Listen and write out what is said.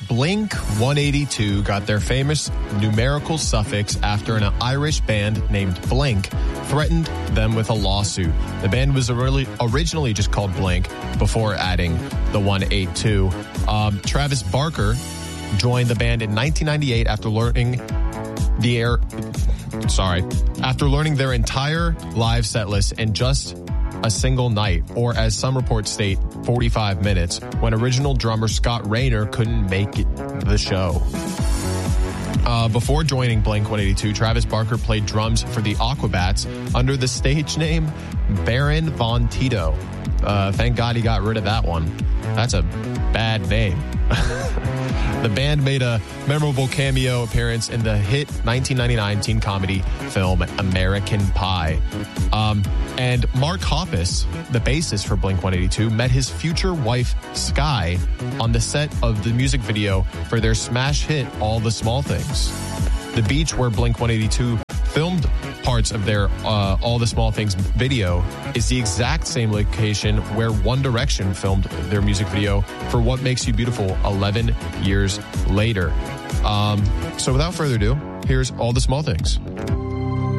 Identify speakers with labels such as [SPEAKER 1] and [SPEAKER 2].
[SPEAKER 1] Blink 182 got their famous numerical suffix after an Irish band named Blink threatened them with a lawsuit. The band was originally just called Blink before adding the 182. Travis Barker joined the band in 1998 after learning their entire live set list in just a single night, or as some reports state, 45 minutes, when original drummer Scott Rayner couldn't make the show. Before joining Blink-182, Travis Barker played drums for the Aquabats under the stage name Baron Von Tito. Thank God he got rid of that one. That's a bad name. The band made a memorable cameo appearance in the hit 1999 teen comedy film American Pie. And Mark Hoppus, the bassist for Blink-182, met his future wife, Sky, on the set of the music video for their smash hit All the Small Things. The beach where Blink-182 filmed parts of their All the Small Things video is the exact same location where One Direction filmed their music video for What Makes You Beautiful 11 years later. So without further ado, here's All the Small Things.